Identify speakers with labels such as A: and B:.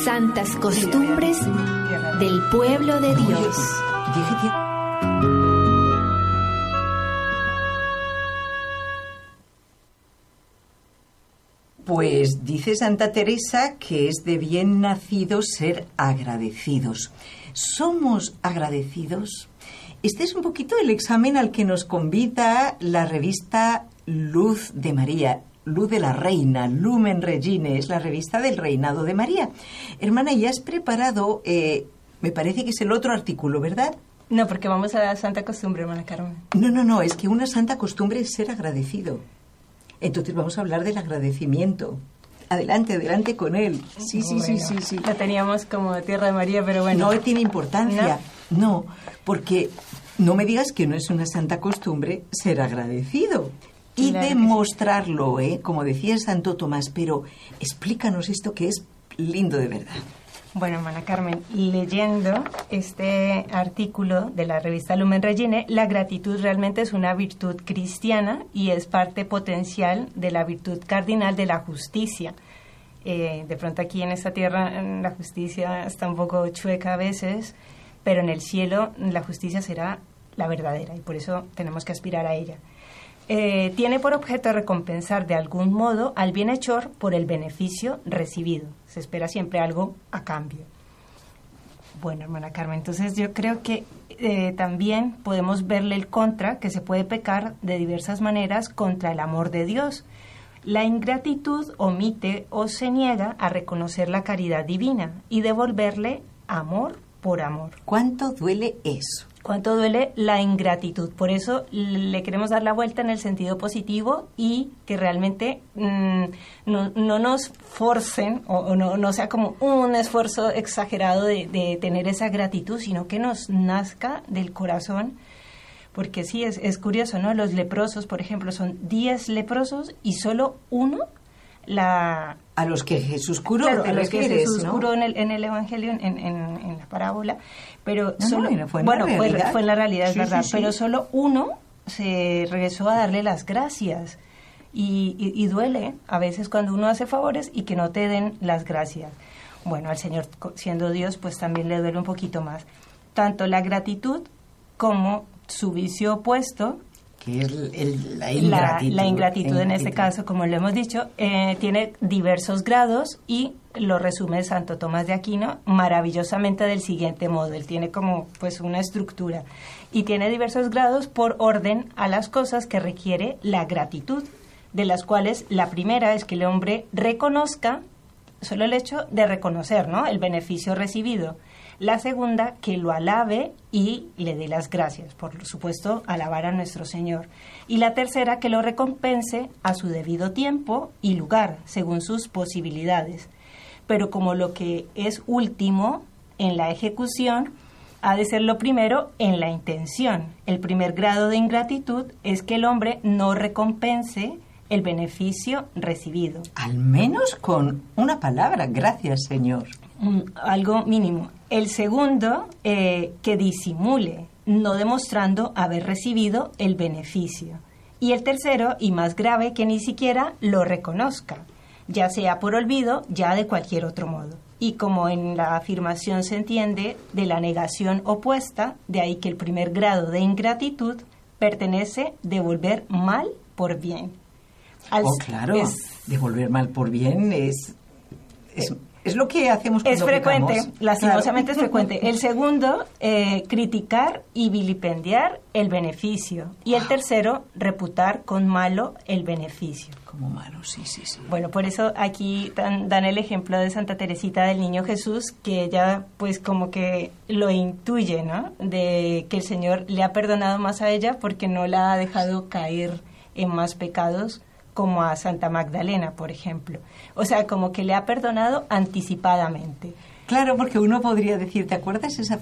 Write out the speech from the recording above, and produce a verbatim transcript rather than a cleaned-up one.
A: Santas costumbres del pueblo de Dios.
B: Pues dice Santa Teresa que es de bien nacidos ser agradecidos. ¿Somos agradecidos? Este es un poquito el examen al que nos convida la revista Luz de María, Luz de la Reina, Lumen Regine, es la revista del Reinado de María. Hermana, ya has preparado, eh, me parece que es el otro artículo, ¿verdad?
C: No, porque vamos a la santa costumbre, hermana Carmen.
B: No, no, no, es que una santa costumbre es ser agradecido. Entonces vamos a hablar del agradecimiento. Adelante, adelante con él. Sí, sí,
C: bueno,
B: sí, sí, sí.
C: Lo teníamos como tierra de María, pero bueno.
B: No tiene importancia. No, no, porque no me digas que no es una santa costumbre ser agradecido. Y
C: claro
B: demostrarlo, ¿eh? Como decía Santo Tomás, pero explícanos esto que es lindo de verdad.
C: Bueno, hermana Carmen, leyendo este artículo de la revista Lumen Regine, la gratitud realmente es una virtud cristiana y es parte potencial de la virtud cardinal de la justicia. Eh, de pronto aquí en esta tierra la justicia está un poco chueca a veces, pero en el cielo la justicia será la verdadera y por eso tenemos que aspirar a ella. Eh, tiene por objeto recompensar de algún modo al bienhechor por el beneficio recibido. Se espera siempre algo a cambio. Bueno, hermana Carmen, entonces yo creo que eh, también podemos verle el contra, que se puede pecar de diversas maneras contra el amor de Dios. La ingratitud omite o se niega a reconocer la caridad divina y devolverle amor por amor.
B: ¿Cuánto duele eso?
C: ¿Cuánto duele la ingratitud? Por eso le queremos dar la vuelta en el sentido positivo y que realmente mmm, no, no nos forcen o, o no, no sea como un esfuerzo exagerado de, de tener esa gratitud, sino que nos nazca del corazón. Porque sí, es, es curioso, ¿no? Los leprosos, por ejemplo, son diez leprosos y solo uno la...
B: A los que Jesús curó,
C: claro,
B: te
C: a los que
B: refieres,
C: Jesús
B: ¿no?
C: curó en el, en el Evangelio, en, en, en la parábola, pero
B: no,
C: solo,
B: no, fue en
C: bueno,
B: la
C: fue,
B: realidad.
C: fue en la realidad,
B: sí,
C: es verdad,
B: sí, sí.
C: pero solo uno se regresó a darle las gracias y, y, y duele a veces cuando uno hace favores y que no te den las gracias. Bueno, al Señor, siendo Dios, pues también le duele un poquito más. Tanto la gratitud como su vicio opuesto,
B: que es el, la ingratitud.
C: La, la ingratitud en este caso, como lo hemos dicho, eh, tiene diversos grados y lo resume Santo Tomás de Aquino maravillosamente del siguiente modo. Él tiene como pues una estructura y tiene diversos grados por orden a las cosas que requiere la gratitud, de las cuales la primera es que el hombre reconozca, solo el hecho de reconocer, ¿no?, el beneficio recibido. La segunda, que lo alabe y le dé las gracias, por supuesto, alabar a nuestro Señor. Y la tercera, que lo recompense a su debido tiempo y lugar, según sus posibilidades. Pero como lo que es último en la ejecución, ha de ser lo primero en la intención. El primer grado de ingratitud es que el hombre no recompense el beneficio recibido.
B: Al menos con una palabra, gracias, Señor.
C: Um, algo mínimo. El segundo, eh, que disimule, no demostrando haber recibido el beneficio. Y el tercero, y más grave, que ni siquiera lo reconozca, ya sea por olvido, ya de cualquier otro modo. Y como en la afirmación se entiende de la negación opuesta, de ahí que el primer grado de ingratitud pertenece devolver mal por bien.
B: Al, oh, claro, es, devolver mal por bien es... es Es lo que hacemos cuando
C: Es frecuente,
B: pecamos.
C: lastimosamente
B: Claro.
C: es frecuente. El segundo, eh, criticar y vilipendiar el beneficio. Y el tercero, reputar con malo el beneficio.
B: Como malo, sí, sí, sí.
C: Bueno, por eso aquí dan, dan el ejemplo de Santa Teresita del Niño Jesús, que ella pues como que lo intuye, ¿no? De que el Señor le ha perdonado más a ella porque no la ha dejado caer en más pecados, como a Santa Magdalena, por ejemplo. O sea, como que le ha perdonado anticipadamente.
B: Claro, porque uno podría decir, ¿te acuerdas esa